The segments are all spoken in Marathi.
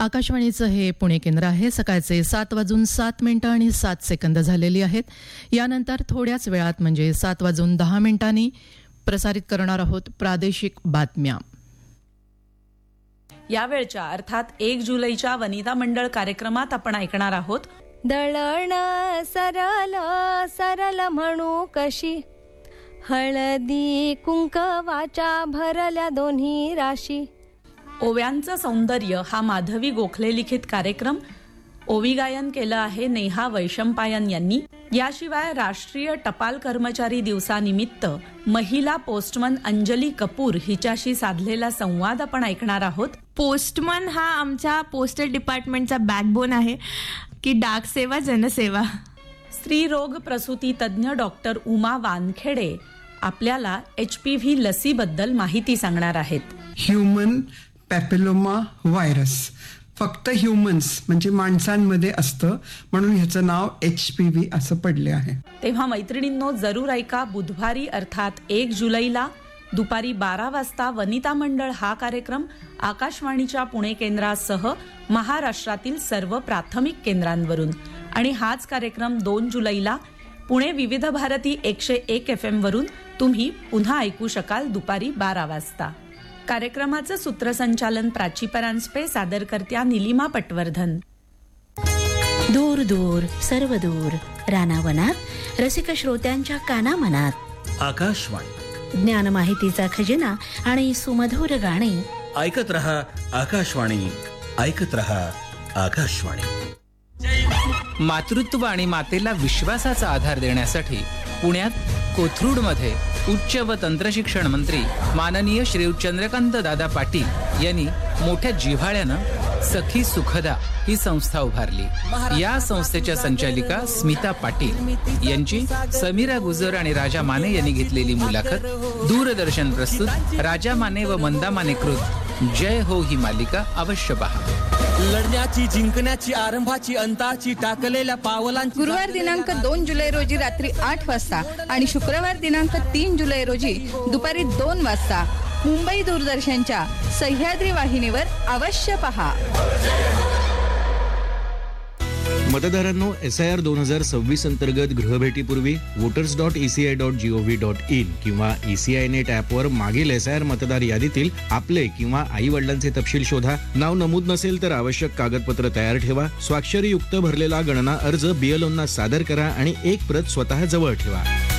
आकाशवाणीचं हे पुणे केंद्र आहे. सकाळचे 7:07 आणि 7 झालेली आहेत. यानंतर थोड्याच वेळात म्हणजे 7:10 प्रसारित करणार आहोत प्रादेशिक बातम्या. यावेळच्या अर्थात 1 जुलैच्या वनिता मंडळ कार्यक्रमात आपण ऐकणार आहोत. दळण सरल सरल म्हणू कशी, हळदी कुंकवाच्या भरल्या दोन्ही राशी. ओव्यांचं सौंदर्य हा माधवी गोखले लिखित कार्यक्रम. ओवी गायन केलं आहे नेहा वैशंपायन यांनी. याशिवाय राष्ट्रीय टपाल कर्मचारी दिवसानिमित्त महिला पोस्टमन अंजली कपूर हिच्याशी साधलेला संवाद आपण ऐकणार आहोत. पोस्टमन हा आमच्या पोस्टल डिपार्टमेंटचा बॅकबोन आहे की डाक सेवा जनसेवा. स्त्रीरोग प्रसूती तज्ज्ञ डॉक्टर उमा वानखेडे आपल्याला HPV लसीबद्दल माहिती सांगणार आहेत. ह्युमन पॅपिलोमा व्हायरस फक्त ह्युमन्स म्हणजे माणसांमध्ये असतं, म्हणून ह्याचं नाव HPV असं पडले आहे. तेव्हा मैत्रिणींनो, जरूर ऐका. बुधवारी अर्थात 1 जुलैला दुपारी 12 वाजता वनिता मंडळ हा कार्यक्रम आकाशवाणीच्या पुणे केंद्रासह महाराष्ट्रातील सर्व प्राथमिक केंद्रांवरून. आणि हाच कार्यक्रम 2 जुलैला पुणे विविध भारती 101 FM वरून तुम्ही पुन्हा ऐकू शकाल दुपारी 12 वाजता. कार्यक्रमाचं सूत्रसंचालन प्राची परांजपे, सादरकर्त्या निलिमा पटवर्धन. दूर दूर सर्व दूर रानावनात रसिक श्रोत्यांच्या कानामनात आकाशवाणी, ज्ञान माहितीचा खजिना आणि सुमधुर गाणी. ऐकत रहा आकाशवाणी, ऐकत रहा आकाशवाणी. मातृत्व आणि मातेला विश्वासाचा आधार देण्यासाठी पुण्यात कोथरूडमध्ये उच्च व तंत्रशिक्षण मंत्री माननीय श्री चंद्रकांत दादा पाटील यांनी मोठ्या जिव्हाळ्यानं सखी सुखदा ही संस्था उभारली. या संस्थेच्या संचालिका स्मिता पाटील यांची समीरा गुजर आणि राजा माने यांनी घेतलेली मुलाखत दूरदर्शन प्रस्तुत राजा माने व मंदा माने कृत जय हो ही मालिका अवश्य पहा. लढण्याची, जिंकण्याची, आरंभाची, अंताची टाकलेल्या पावलांची. गुरुवार दिनांक 2 जुलै रोजी रात्री 8 वाजता आणि शुक्रवार दिनांक 3 जुलै रोजी दुपारी 2 वाजता मुंबई दूरदर्शनच्या सह्याद्री वाहिनीवर अवश्य पहा. मतदारांनो, SIR 2026 अंतर्गत गृहभेटीपूर्वी voters.eci.gov.in किंवा ECI नेट ॲपवर मागील SIR मतदार यादीतील आपले किंवा आई वडिलांचे तपशील शोधा. नाव नमूद नसेल तर आवश्यक कागदपत्र तयार ठेवा. स्वाक्षरीयुक्त भरलेला गणना अर्ज BLOंना सादर करा आणि एक प्रत स्वतः जवळ ठेवा.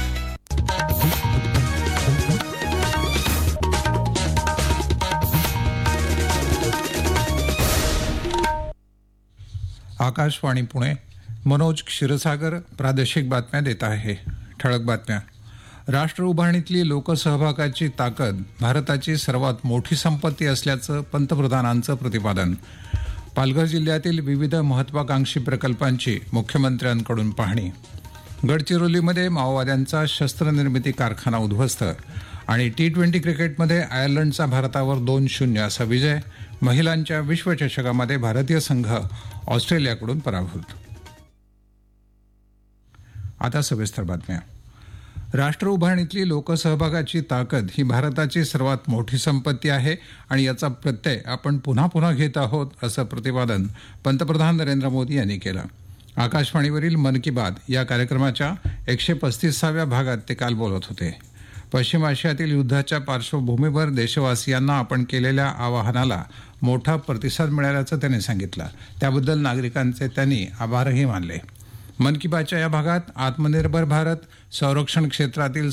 आकाशवाणी पुणे, मनोज क्षीरसागर प्रादेशिक बातम्या देत आहे. ठळक बातम्या. राष्ट्र उभारणीतली लोकसहभागाची ताकद भारताची सर्वात मोठी संपत्ती असल्याचं पंतप्रधानांचं प्रतिपादन. पालघर जिल्ह्यातील विविध महत्वाकांक्षी प्रकल्पांची मुख्यमंत्र्यांकडून पाहणी. गडचिरोलीमध्ये माओवाद्यांचा शस्त्रनिर्मिती कारखाना उद्ध्वस्त. आणि T20 क्रिकेटमध्ये आयर्लंडचा भारतावर 2-0 असा विजय. महिलांच्या विश्वचषकामध्ये भारतीय संघ ऑस्ट्रेलियाकडून पराभूत. आता सविस्तर बातम्या. राष्ट्र उभारणीतली लोकसहभागाची ताकद ही भारताची सर्वात मोठी संपत्ती आहे आणि याचा प्रत्यय आपण पुन्हा पुन्हा घेत आहोत असं प्रतिपादन पंतप्रधान नरेंद्र मोदी यांनी केलं. आकाशवाणीवरील मन की बात या कार्यक्रमाच्या 135व्या भागात ते काल बोलत होते. पश्चिम आशियातील युद्धाच्या पार्श्वभूमीवर देशवासियांना आपण केलेल्या आवाहनाला मोठा प्रतिसाद मिळाल्याचं त्यांनी सांगितलं. त्याबद्दल नागरिकांचे त्यांनी आभारही मानले. मन की बातच्या या भागात आत्मनिर्भर भारत, संरक्षण क्षेत्रातील